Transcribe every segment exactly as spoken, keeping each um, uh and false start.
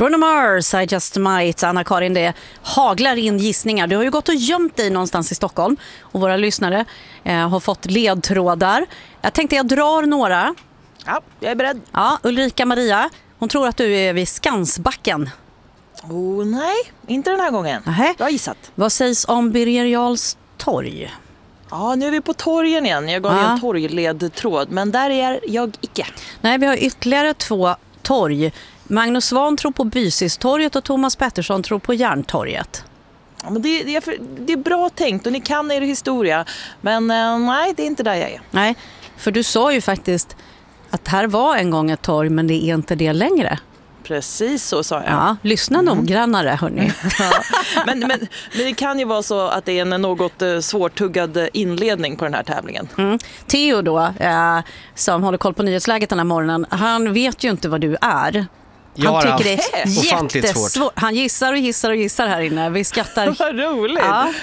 Bruno Mars, I Just Might. Anna-Karin, det haglar in gissningar. Du har ju gått och gömt dig någonstans i Stockholm. Och våra lyssnare eh, har fått ledtrådar. Jag tänkte jag drar några. Ja, jag är beredd. Ja, Ulrika Maria, hon tror att du är vid Skansbacken. Oh, nej, inte den här gången. Nähä. Jag har gissat. Vad sägs om Birger Jarls torg? Ja, nu är vi på torgen igen. Jag gav ju Ja. en torgledtråd, men där är jag icke. Nej, vi har ytterligare två torg. Magnus Svahn tror på Bysistorget och Thomas Pettersson tror på Järntorget. Ja, men det, det, är för, det är bra tänkt och ni kan er historia. Men eh, nej, det är inte där jag är. Nej, för du sa ju faktiskt att här var en gång ett torg, men det är inte det längre. Precis så sa jag. Ja, lyssna mm. noggrannare, hörni. Ja. Men, men, men det kan ju vara så att det är en något eh, svårtuggad inledning på den här tävlingen. Mm. Theo då, eh, som håller koll på nyhetsläget den här morgonen, han vet ju inte vad du är. Han Jag tycker det är ofantligt jättesvårt. svårt. Han gissar och gissar och gissar här inne. Vi skrattar. Vad roligt. Ja.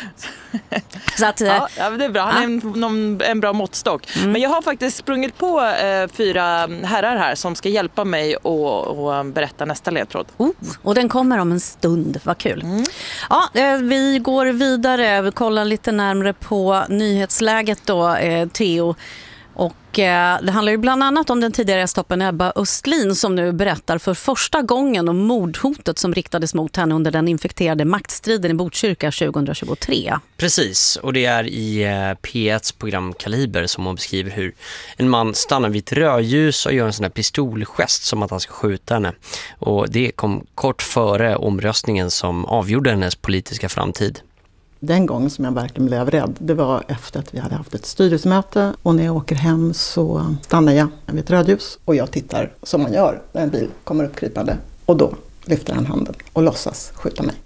Så att, eh, Ja, ja, det är bra. Han är en, någon, en bra måttstock. Mm. Men jag har faktiskt sprungit på eh, fyra herrar här som ska hjälpa mig att berätta nästa ledtråd. Oh, och den kommer om en stund. Vad kul. Mm. Ja, eh, vi går vidare. Vi kollar lite närmare på nyhetsläget då, eh, Theo. Och eh, det handlar ju bland annat om den tidigare stoppen Ebba Östlin som nu berättar för första gången om mordhotet som riktades mot henne under den infekterade maktstriden i Botkyrka tjugohundratjugotre. Precis, och det är i eh, P etts program Kaliber som hon beskriver hur en man stannar vid ett rödljus och gör en sån här pistolgest som att han ska skjuta henne. Och det kom kort före omröstningen som avgjorde hennes politiska framtid. Den gången som jag verkligen blev rädd, det var efter att vi hade haft ett styrelsemöte. Och när jag åker hem så stannar jag vid ett rödljus och jag tittar som man gör när en bil kommer uppkrypande. Och då lyfter han handen och låtsas skjuta mig.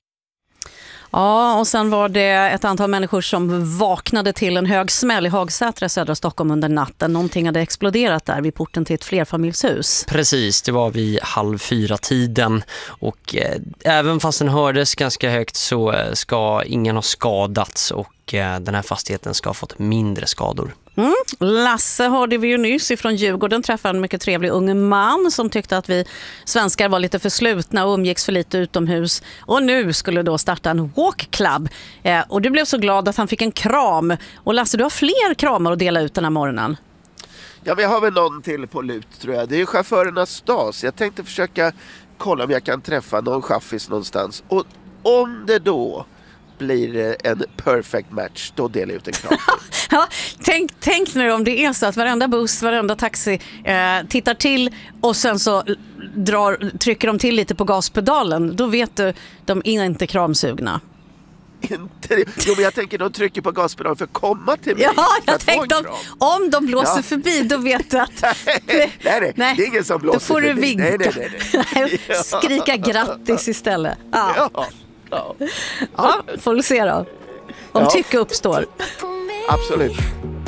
Ja, och sen var det ett antal människor som vaknade till en hög smäll i Hagsätra, södra Stockholm under natten. Någonting hade exploderat där vid porten till ett flerfamiljshus. Precis, det var vid halv fyra tiden och eh, även fast den hördes ganska högt så eh, ska ingen ha skadats och eh, den här fastigheten ska ha fått mindre skador. Mm. Lasse hörde vi ju nyss ifrån Djurgården, träffade en mycket trevlig ung man som tyckte att vi svenskar var lite för slutna och umgicks för lite utomhus. Och nu skulle då starta en walkclub. Eh, och du blev så glad att han fick en kram. Och Lasse, du har fler kramar att dela ut den här morgonen. Ja, vi har väl någon till på lut tror jag. Det är ju chaufförernas dag. Så jag tänkte försöka kolla om jag kan träffa någon chaffis någonstans. Och om det då blir en perfect match, då delar jag ut en kram. Ja, tänk, tänk nu om det är så att varenda buss, varenda taxi eh, tittar till och sen så drar, trycker de till lite på gaspedalen. Då vet du, de är inte kramsugna. Inte, jo, men jag tänker de trycker på gaspedalen för att komma till mig. Ja, jag tänkte om, om de blåser ja. förbi, då vet du att nej, nej, nej, det är ingen som blåser då får förbi. Du vinka. Nej, nej, nej, nej. Skrika grattis istället. Ja, ja. ja. ja får du se då. Om ja. tycke uppstår. Absolut.